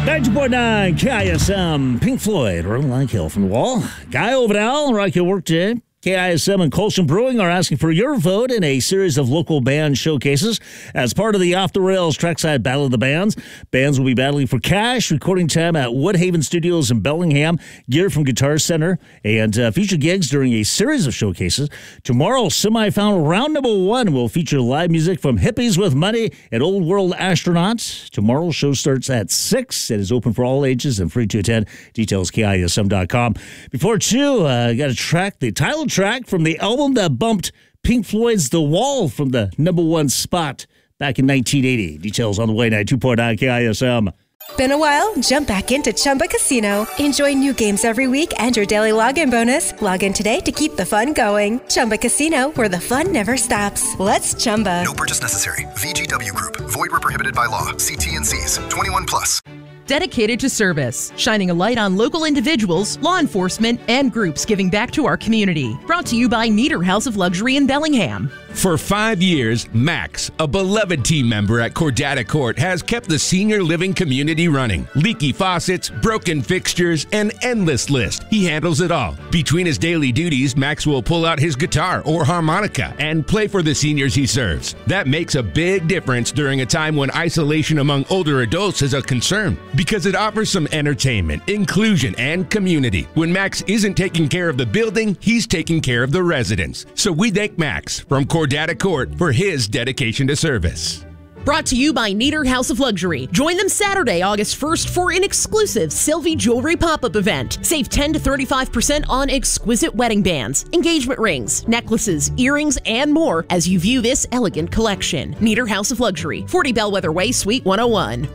90.9 KISM, Pink Floyd, Rolling Like Hell from the Wall. Guy Overall, Rock Your Work today. KISM and Colson Brewing are asking for your vote in a series of local band showcases. As part of the Off the Rails Trackside Battle of the Bands, bands will be battling for cash, recording time at Woodhaven Studios in Bellingham, gear from Guitar Center, and feature gigs during a series of showcases. Tomorrow's semifinal round number 1 will feature live music from Hippies with Money and Old World Astronauts. Tomorrow's show starts at 6. It is open for all ages and free to attend. Details KISM.com. Before 2, got a track, the title track from the album that bumped Pink Floyd's The Wall from the number 1 spot back in 1980. Details on the way, 92.9 KISM. Been a while? Jump back into Chumba Casino. Enjoy new games every week and your daily login bonus. Log in today to keep the fun going. Chumba Casino, where the fun never stops. Let's Chumba. No purchase necessary. VGW Group. Void where prohibited by law. See T&Cs. 21 plus. Dedicated to service, shining a light on local individuals, law enforcement, and groups giving back to our community. Brought to you by Nieder House of Luxury in Bellingham. For 5 years, Max, a beloved team member at Cordata Court, has kept the senior living community running. Leaky faucets, broken fixtures, an endless list. He handles it all. Between his daily duties, Max will pull out his guitar or harmonica and play for the seniors he serves. That makes a big difference during a time when isolation among older adults is a concern, because it offers some entertainment, inclusion, and community. When Max isn't taking care of the building, he's taking care of the residents. So we thank Max from Cordata Court for his dedication to service. Brought to you by Nieder House of Luxury. Join them Saturday, August 1st for an exclusive Sylvie Jewelry pop-up event. Save 10 to 35% on exquisite wedding bands, engagement rings, necklaces, earrings, and more as you view this elegant collection. Nieder House of Luxury, 40 Bellwether Way, Suite 101.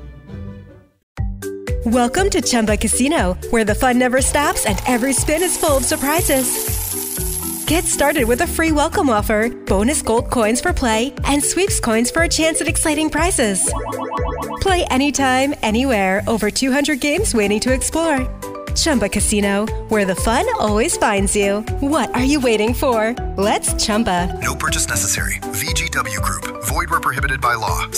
Welcome to Chumba Casino, where the fun never stops and every spin is full of surprises. Get started with a free welcome offer, bonus gold coins for play, and sweeps coins for a chance at exciting prizes. Play anytime, anywhere, over 200 games waiting to explore. Chumba Casino, where the fun always finds you. What are you waiting for? Let's Chumba. No purchase necessary. VGW Group. Void where prohibited by law.